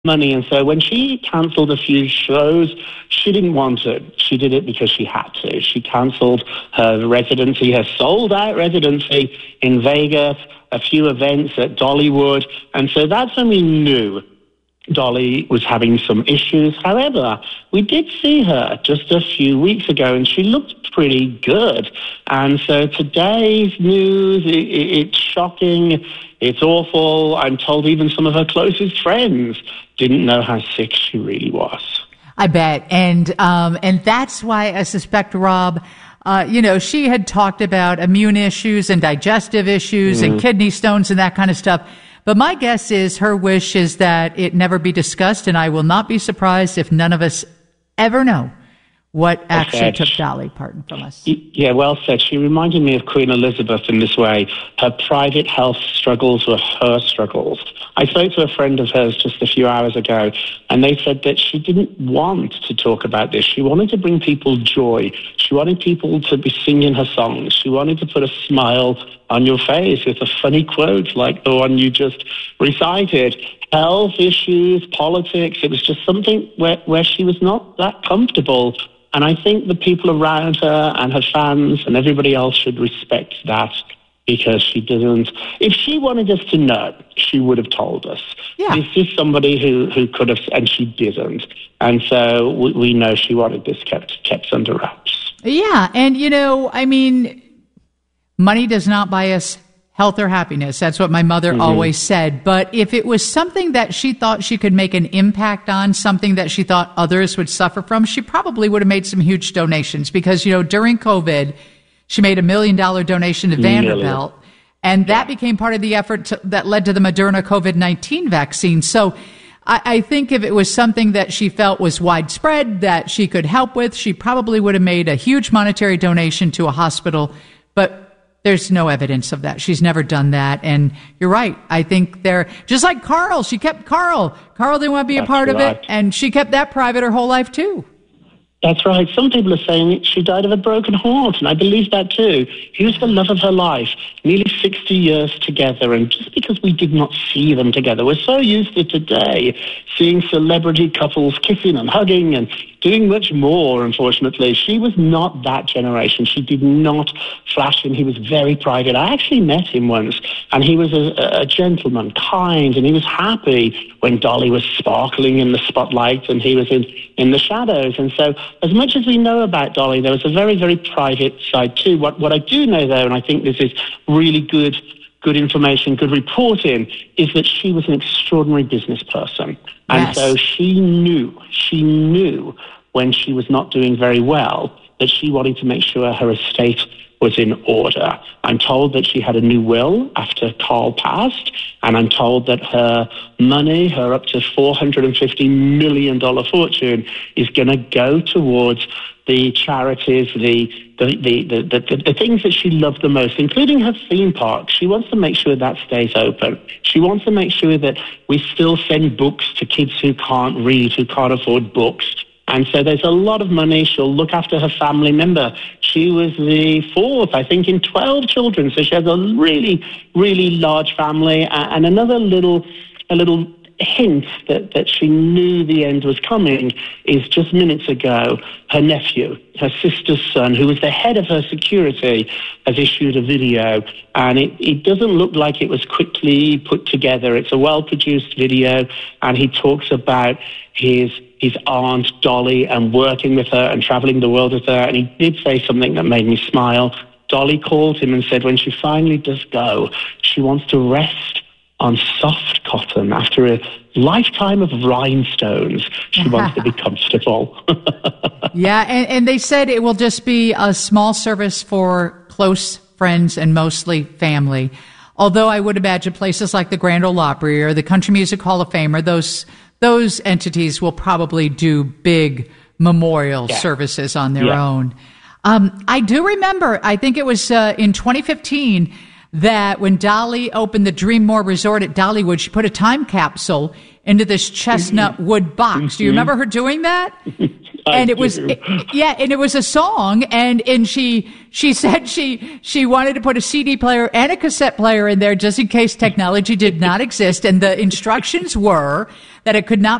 money. And so when she cancelled a few shows, she didn't want to. She did it because she had to. She cancelled her residency, her sold-out residency in Vegas, a few events at Dollywood. And so that's when we knew Dolly was having some issues. However, we did see her just a few weeks ago, and she looked pretty good. And so today's news, it's shocking. It's awful. I'm told even some of her closest friends didn't know how sick she really was. I bet. And that's why I suspect, Rob, she had talked about immune issues and digestive issues and kidney stones and that kind of stuff. But my guess is her wish is that it never be discussed, and I will not be surprised if none of us ever know what actually took Dolly Parton from us. Yeah, well said. She reminded me of Queen Elizabeth in this way. Her private health struggles were her struggles. I spoke to a friend of hers just a few hours ago, and they said that she didn't want to talk about this. She wanted to bring people joy. She wanted people to be singing her songs. She wanted to put a smile on your face with a funny quote like the one you just recited. Health issues, politics, it was just something where she was not that comfortable. And I think the people around her and her fans and everybody else should respect that, because she didn't. If she wanted us to know, she would have told us. Yeah. This is somebody who could have, and she didn't. And so we know she wanted this kept under wraps. Yeah, and money does not buy us health or happiness. That's what my mother always said. But if it was something that she thought she could make an impact on, something that she thought others would suffer from, she probably would have made some huge donations. Because, during COVID, she made $1 million donation to Vanderbilt. And that became part of the effort that led to the Moderna COVID-19 vaccine. So I think if it was something that she felt was widespread, that she could help with, she probably would have made a huge monetary donation to a hospital. But there's no evidence of that. She's never done that. And you're right. I think just like Carl, she kept Carl. Carl didn't want to be a part of it. And she kept that private her whole life too. That's right. Some people are saying she died of a broken heart, and I believe that too. He was the love of her life, nearly 60 years together, and just because we did not see them together, we're so used to today seeing celebrity couples kissing and hugging and doing much more, unfortunately. She was not that generation. She did not flash him. He was very private. I actually met him once, and he was a gentleman, kind, and he was happy when Dolly was sparkling in the spotlight and he was in the shadows. And so as much as we know about Dolly, there was a very, very private side too. What I do know, though, and I think this is really good information, good reporting, is that she was an extraordinary business person. And so she knew when she was not doing very well that she wanted to make sure her estate was in order. I'm told that she had a new will after Carl passed, and I'm told that her money, her up to $450 million fortune, is going to go towards the charities, the things that she loved the most, including her theme park. She wants to make sure that stays open. She wants to make sure that we still send books to kids who can't read, who can't afford books. And so there's a lot of money. She'll look after her family. Remember, she was the fourth, I think, in 12 children. So she has a really, really large family. And another little hint that she knew the end was coming is just minutes ago, her nephew, her sister's son, who was the head of her security, has issued a video, and it doesn't look like it was quickly put together. It's a well-produced video, and he talks about his aunt Dolly and working with her and traveling the world with her, and he did say something that made me smile. Dolly called him and said when she finally does go, she wants to rest on soft cotton after a lifetime of rhinestones. She wants to be comfortable. Yeah, and they said it will just be a small service for close friends and mostly family. Although I would imagine places like the Grand Ole Opry or the Country Music Hall of Fame or those entities will probably do big memorial services on their own. I do remember, I think it was in 2015, that when Dolly opened the Dreammore Resort at Dollywood, she put a time capsule into this chestnut wood box. Do you remember her doing that? And it was a song, and she said she wanted to put a CD player and a cassette player in there just in case technology did not exist, and the instructions were that it could not